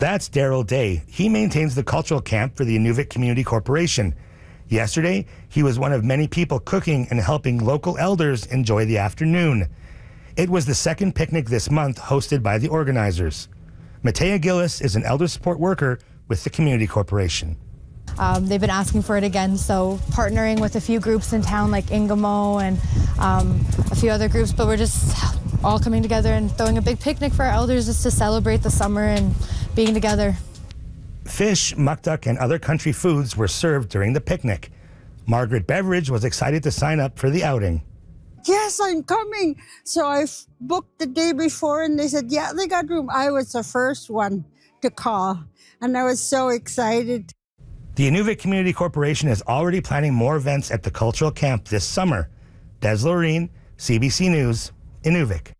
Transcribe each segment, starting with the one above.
That's Daryl Day. He maintains the cultural camp for the Inuvik Community Corporation. Yesterday, he was one of many people cooking and helping local elders enjoy the afternoon. It was the second picnic this month hosted by the organizers. Matea Gillis is an elder support worker with the Community Corporation. They've been asking for it again, so partnering with a few groups in town like Ingamo and a few other groups, but we're just all coming together and throwing a big picnic for our elders just to celebrate the summer and being together. Fish, muktuk, and other country foods were served during the picnic. Margaret Beveridge was excited to sign up for the outing. Yes, I'm coming. So I booked the day before and they said, yeah, they got room. I was the first one to call and I was so excited. The Inuvik Community Corporation is already planning more events at the cultural camp this summer. Des Loreen, CBC News, Inuvik.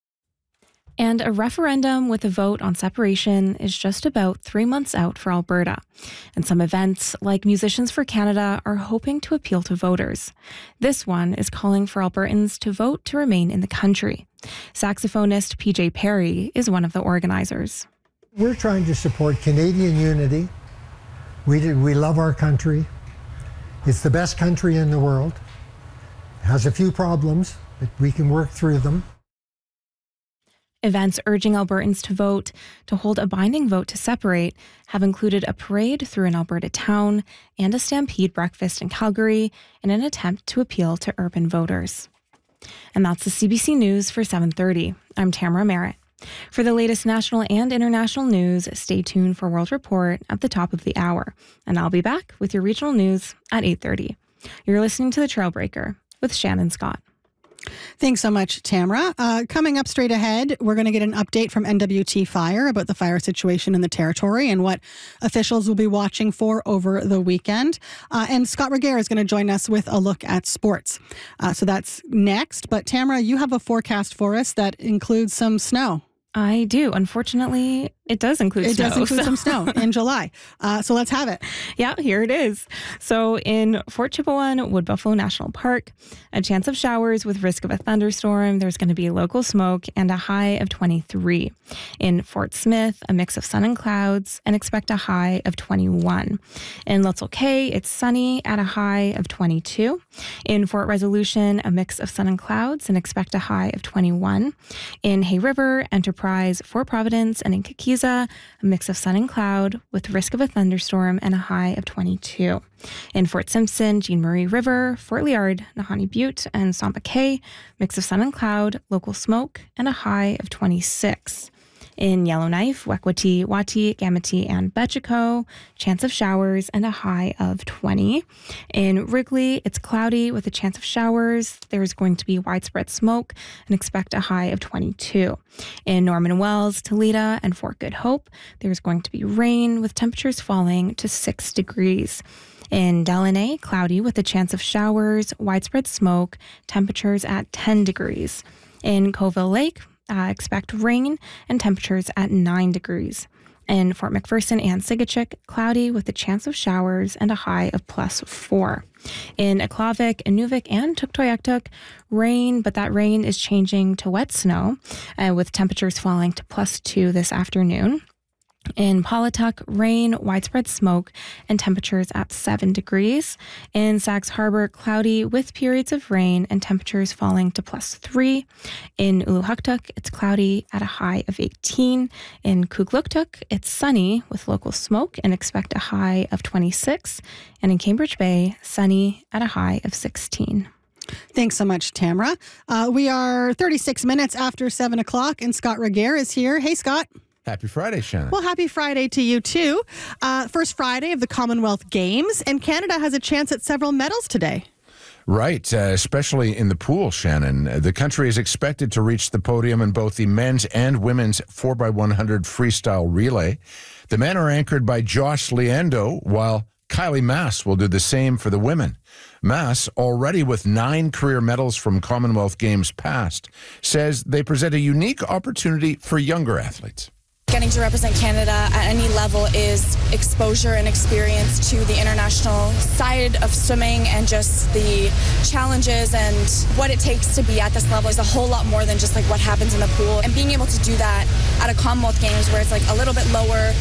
And a referendum with a vote on separation is just about 3 months out for Alberta. And some events, like Musicians for Canada, are hoping to appeal to voters. This one is calling for Albertans to vote to remain in the country. Saxophonist PJ Perry is one of the organizers. We're trying to support Canadian unity. We love our country. It's the best country in the world. It has a few problems, but we can work through them. Events urging Albertans to vote to hold a binding vote to separate have included a parade through an Alberta town and a stampede breakfast in Calgary in an attempt to appeal to urban voters. And that's the CBC News for 7:30. I'm Tamara Merritt. For the latest national and international news, stay tuned for World Report at the top of the hour. And I'll be back with your regional news at 8:30. You're listening to The Trailbreaker with Shannon Scott. Thanks so much, Tamara. Coming up straight ahead, we're going to get an update from NWT Fire about the fire situation in the territory and what officials will be watching for over the weekend. And Scott Regehr is going to join us with a look at sports. So that's next. But Tamara, you have a forecast for us that includes some snow. I do. Unfortunately, it does include snow. It does include some snow in July. So let's have it. Yeah, here it is. So in Fort Chipewyan, Wood Buffalo National Park, a chance of showers with risk of a thunderstorm. There's going to be local smoke and a high of 23. In Fort Smith, a mix of sun and clouds, and expect a high of 21. In Lutzel Cay, it's sunny at a high of 22. In Fort Resolution, a mix of sun and clouds, and expect a high of 21. In Hay River, Enterprise, Fort Providence, and in Kikiza, a mix of sun and cloud with risk of a thunderstorm and a high of 22. In Fort Simpson, Jean Marie River, Fort Liard, Nahanni Butte, and Samba Cay, mix of sun and cloud, local smoke, and a high of 26. In Yellowknife, Wekwati, Wati, Gamity, and Betchico, chance of showers and a high of 20. In Wrigley, it's cloudy with a chance of showers. There's going to be widespread smoke and expect a high of 22. In Norman Wells, Toledo, and Fort Good Hope, there's going to be rain with temperatures falling to 6 degrees. In Delaney, cloudy with a chance of showers, widespread smoke, temperatures at 10 degrees. In Coville Lake, expect rain and temperatures at 9 degrees. In Fort McPherson and Sigachik, cloudy with a chance of showers and a high of +4. In Aklavik, Inuvik, and Tuktoyaktuk, rain, but that rain is changing to wet snow with temperatures falling to +2 this afternoon. In Paulatuk, rain, widespread smoke, and temperatures at 7 degrees. In Sax Harbor, cloudy with periods of rain and temperatures falling to +3. In Uluhuktuk, it's cloudy at a high of 18. In Kugluktuk, it's sunny with local smoke and expect a high of 26. And in Cambridge Bay, sunny at a high of 16. Thanks so much, Tamara. We are 36 minutes after 7 o'clock, and Scott Regehr is here. Hey, Scott. Happy Friday, Shannon. Well, happy Friday to you, too. First Friday of the Commonwealth Games, and Canada has a chance at several medals today. Right, especially in the pool, Shannon. The country is expected to reach the podium in both the men's and women's 4x100 freestyle relay. The men are anchored by Josh Leando, while Kylie Mass will do the same for the women. Mass, already with 9 career medals from Commonwealth Games past, says they present a unique opportunity for younger athletes. Getting to represent Canada at any level is exposure and experience to the international side of swimming, and just the challenges and what it takes to be at this level is a whole lot more than just like what happens in the pool. And being able to do that at a Commonwealth Games where it's like a little bit lower